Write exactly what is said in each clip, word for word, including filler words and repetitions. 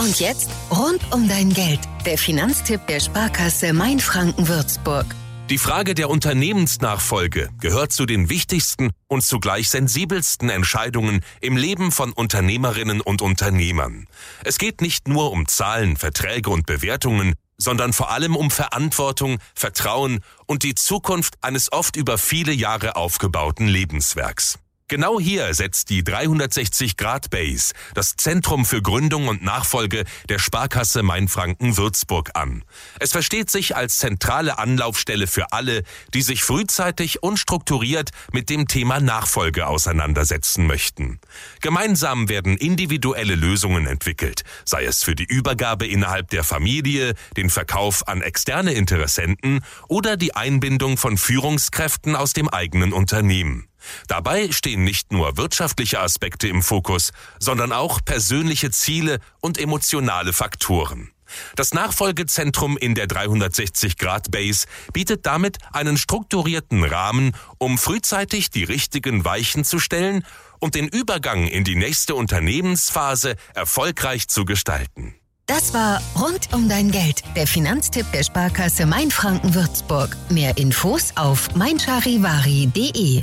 Und jetzt rund um dein Geld. Der Finanztipp der Sparkasse Mainfranken-Würzburg. Die Frage der Unternehmensnachfolge gehört zu den wichtigsten und zugleich sensibelsten Entscheidungen im Leben von Unternehmerinnen und Unternehmern. Es geht nicht nur um Zahlen, Verträge und Bewertungen, sondern vor allem um Verantwortung, Vertrauen und die Zukunft eines oft über viele Jahre aufgebauten Lebenswerks. Genau hier setzt die dreihundertsechzig Grad Base, das Zentrum für Gründung und Nachfolge der Sparkasse Mainfranken-Würzburg an. Es versteht sich als zentrale Anlaufstelle für alle, die sich frühzeitig und strukturiert mit dem Thema Nachfolge auseinandersetzen möchten. Gemeinsam werden individuelle Lösungen entwickelt, sei es für die Übergabe innerhalb der Familie, den Verkauf an externe Interessenten oder die Einbindung von Führungskräften aus dem eigenen Unternehmen. Dabei stehen nicht nur wirtschaftliche Aspekte im Fokus, sondern auch persönliche Ziele und emotionale Faktoren. Das Nachfolgezentrum in der dreihundertsechzig Grad Base bietet damit einen strukturierten Rahmen, um frühzeitig die richtigen Weichen zu stellen und den Übergang in die nächste Unternehmensphase erfolgreich zu gestalten. Das war Rund um dein Geld, der Finanztipp der Sparkasse Mainfranken-Würzburg. Mehr Infos auf mein charivari punkt de.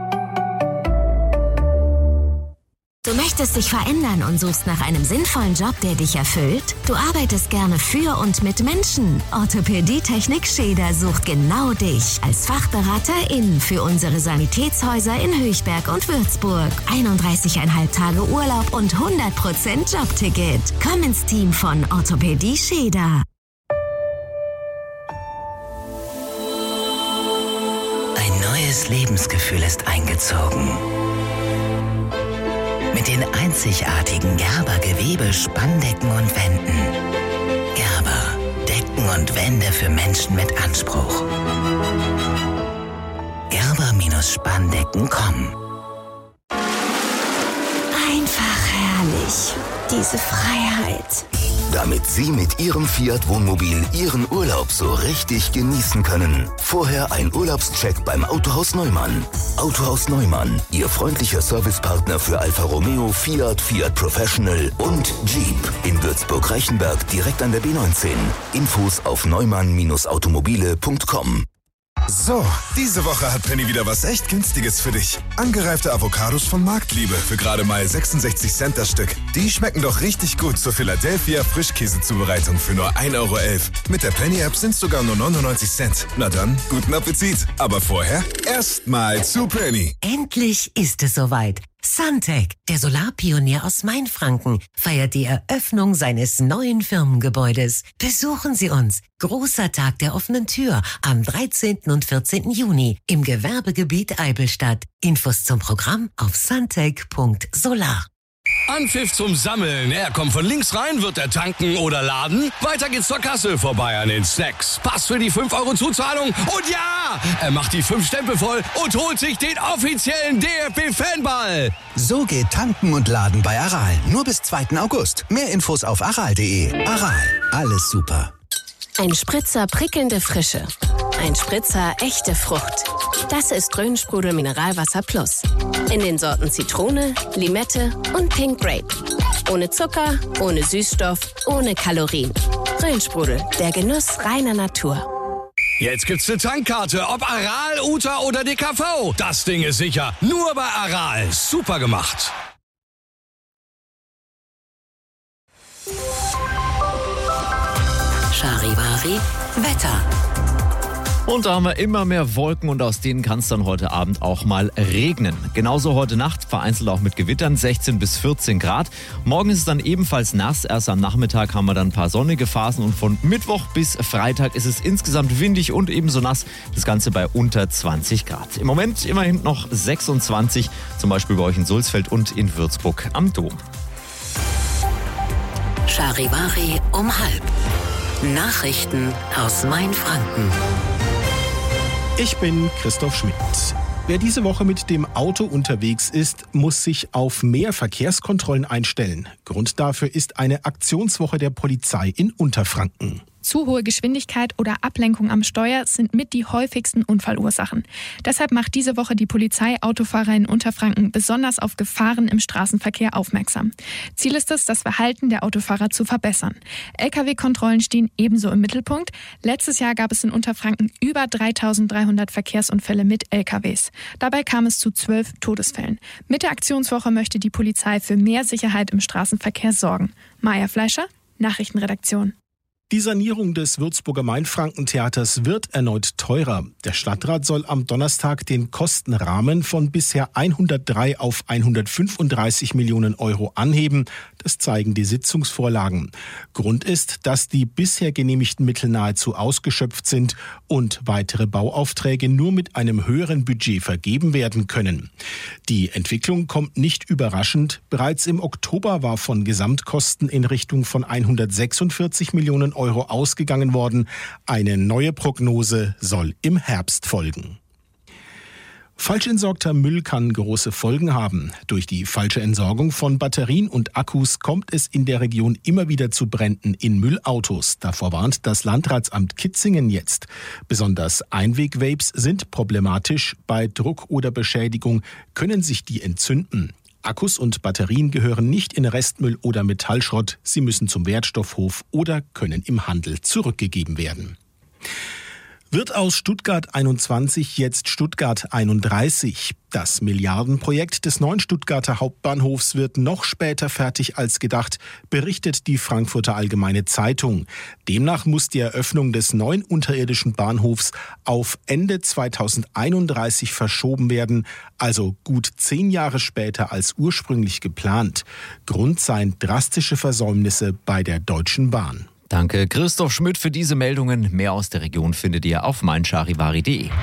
Du möchtest dich verändern und suchst nach einem sinnvollen Job, der dich erfüllt? Du arbeitest gerne für und mit Menschen. Orthopädie-Technik Scheder sucht genau dich als Fachberaterin für unsere Sanitätshäuser in Höchberg und Würzburg. einunddreißig Komma fünf Tage Urlaub und hundert Prozent Jobticket. Komm ins Team von Orthopädie Scheder. Ein neues Lebensgefühl ist eingezogen. Mit den einzigartigen Gerber Gewebe, Spanndecken und Wänden. Gerber, Decken und Wände für Menschen mit Anspruch. Gerber Spanndecken punkt com. Einfach herrlich, diese Freiheit. Damit Sie mit Ihrem Fiat Wohnmobil Ihren Urlaub so richtig genießen können. Vorher ein Urlaubscheck beim Autohaus Neumann. Autohaus Neumann, Ihr freundlicher Servicepartner für Alfa Romeo, Fiat, Fiat Professional und Jeep. In Würzburg-Reichenberg direkt an der B neunzehn. Infos auf neumann Bindestrich automobile punkt com. So, diese Woche hat Penny wieder was echt Günstiges für dich. Angereifte Avocados von Marktliebe für gerade mal sechsundsechzig Cent das Stück. Die schmecken doch richtig gut zur Philadelphia Frischkäsezubereitung für nur ein Euro elf. Mit der Penny-App sind sogar nur neunundneunzig Cent. Na dann, guten Appetit. Aber vorher erstmal zu Penny. Endlich ist es soweit. Suntech, der Solarpionier aus Mainfranken, feiert die Eröffnung seines neuen Firmengebäudes. Besuchen Sie uns. Großer Tag der offenen Tür am dreizehnten und vierzehnten Juni im Gewerbegebiet Eibelstadt. Infos zum Programm auf suntech punkt solar. Anpfiff zum Sammeln. Er kommt von links rein, wird er tanken oder laden. Weiter geht's zur Kasse, vorbei an den Snacks. Pass für die fünf Euro Zuzahlung. Und ja, er macht die fünf Stempel voll und holt sich den offiziellen D F B-Fanball. So geht Tanken und Laden bei Aral. Nur bis zweiten August. Mehr Infos auf aral punkt de. Aral, alles super. Ein Spritzer prickelnde Frische. Ein Spritzer echte Frucht. Das ist Grünsprudel Mineralwasser Plus. In den Sorten Zitrone, Limette und Pink Grape. Ohne Zucker, ohne Süßstoff, ohne Kalorien. Grünsprudel, der Genuss reiner Natur. Jetzt gibt's eine Tankkarte, ob Aral, Uta oder D K V. Das Ding ist sicher. Nur bei Aral. Super gemacht. Charivari Wetter. Und da haben wir immer mehr Wolken und aus denen kann es dann heute Abend auch mal regnen. Genauso heute Nacht, vereinzelt auch mit Gewittern, sechzehn bis vierzehn Grad. Morgen ist es dann ebenfalls nass. Erst am Nachmittag haben wir dann ein paar sonnige Phasen und von Mittwoch bis Freitag ist es insgesamt windig und ebenso nass. Das Ganze bei unter zwanzig Grad. Im Moment immerhin noch sechsundzwanzig, zum Beispiel bei euch in Sulzfeld und in Würzburg am Dom. Charivari um halb. Nachrichten aus Mainfranken. Ich bin Christoph Schmidt. Wer diese Woche mit dem Auto unterwegs ist, muss sich auf mehr Verkehrskontrollen einstellen. Grund dafür ist eine Aktionswoche der Polizei in Unterfranken. Zu hohe Geschwindigkeit oder Ablenkung am Steuer sind mit die häufigsten Unfallursachen. Deshalb macht diese Woche die Polizei Autofahrer in Unterfranken besonders auf Gefahren im Straßenverkehr aufmerksam. Ziel ist es, das Verhalten der Autofahrer zu verbessern. L K W-Kontrollen stehen ebenso im Mittelpunkt. Letztes Jahr gab es in Unterfranken über dreitausenddreihundert Verkehrsunfälle mit L K Ws. Dabei kam es zu zwölf Todesfällen. Mit der Aktionswoche möchte die Polizei für mehr Sicherheit im Straßenverkehr sorgen. Maja Fleischer, Nachrichtenredaktion. Die Sanierung des Würzburger Mainfranken-Theaters wird erneut teurer. Der Stadtrat soll am Donnerstag den Kostenrahmen von bisher hundertdrei auf hundertfünfunddreißig Millionen Euro anheben. Das zeigen die Sitzungsvorlagen. Grund ist, dass die bisher genehmigten Mittel nahezu ausgeschöpft sind und weitere Bauaufträge nur mit einem höheren Budget vergeben werden können. Die Entwicklung kommt nicht überraschend. Bereits im Oktober war von Gesamtkosten in Richtung von hundertsechsundvierzig Millionen Euro ausgegangen worden. Eine neue Prognose soll im Herbst folgen. Falsch entsorgter Müll kann große Folgen haben. Durch die falsche Entsorgung von Batterien und Akkus kommt es in der Region immer wieder zu Bränden in Müllautos. Davor warnt das Landratsamt Kitzingen jetzt. Besonders Einweg-Vapes sind problematisch. Bei Druck oder Beschädigung können sich die entzünden. Akkus und Batterien gehören nicht in Restmüll oder Metallschrott. Sie müssen zum Wertstoffhof oder können im Handel zurückgegeben werden. Wird aus Stuttgart einundzwanzig jetzt Stuttgart einunddreißig? Das Milliardenprojekt des neuen Stuttgarter Hauptbahnhofs wird noch später fertig als gedacht, berichtet die Frankfurter Allgemeine Zeitung. Demnach muss die Eröffnung des neuen unterirdischen Bahnhofs auf Ende zweitausendeinunddreißig verschoben werden, also gut zehn Jahre später als ursprünglich geplant. Grund seien drastische Versäumnisse bei der Deutschen Bahn. Danke Christoph Schmidt für diese Meldungen. Mehr aus der Region findet ihr auf mein charivari punkt de.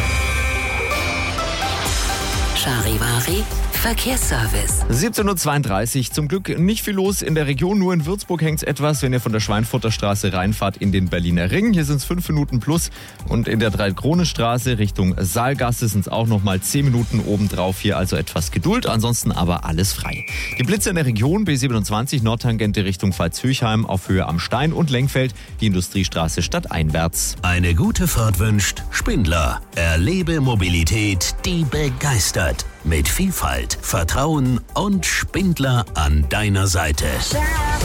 Charivari Verkehrsservice. siebzehn Uhr zweiunddreißig. Zum Glück nicht viel los in der Region. Nur in Würzburg hängt es etwas, wenn ihr von der Schweinfurter Straße reinfahrt in den Berliner Ring. Hier sind es fünf Minuten plus. Und in der Drei-Krone-Straße Richtung Saalgasse sind es auch noch mal zehn Minuten obendrauf. Hier also etwas Geduld. Ansonsten aber alles frei. Die Blitze in der Region: B siebenundzwanzig Nordtangente Richtung Pfalz-Höchheim auf Höhe am Stein und Lenkfeld. Die Industriestraße stadteinwärts. Eine gute Fahrt wünscht Spindler. Erlebe Mobilität, die begeistert. Mit Vielfalt, Vertrauen und Spindler an deiner Seite.